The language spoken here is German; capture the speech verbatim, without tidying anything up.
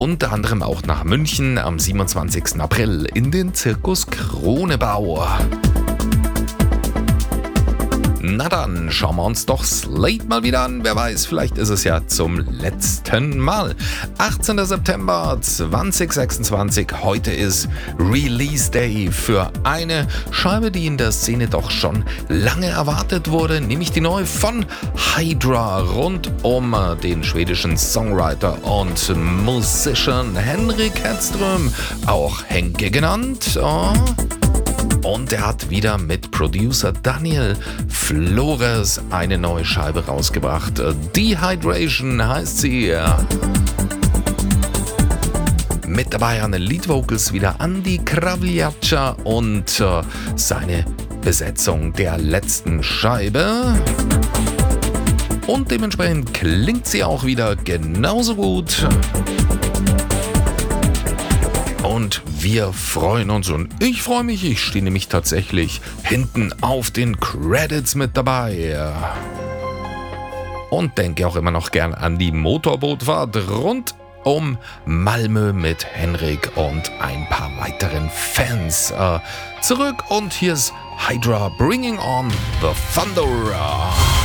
Unter anderem auch nach München am siebenundzwanzigsten April in den Zirkus Kronebau. Na dann, schauen wir uns doch Slade mal wieder an. Wer weiß, vielleicht ist es ja zum letzten Mal. achtzehnten September zweitausendsechsundzwanzig. Heute ist Release Day für eine Scheibe, die in der Szene doch schon lange erwartet wurde, nämlich die neue von Hydra rund um den schwedischen Songwriter und Musician Henrik Hedström, auch Henke genannt. Oh. Und er hat wieder mit Producer Daniel Flores eine neue Scheibe rausgebracht. Dehydration heißt sie. Mit dabei an den Lead Vocals wieder Andy Kravljacka und äh, seine Besetzung der letzten Scheibe. Und dementsprechend klingt sie auch wieder genauso gut. Und wir freuen uns und ich freue mich, ich stehe nämlich tatsächlich hinten auf den Credits mit dabei. Und denke auch immer noch gern an die Motorbootfahrt rund um Malmö mit Henrik und ein paar weiteren Fans. Äh, zurück und hier ist Hydra Bringing on the Thunder.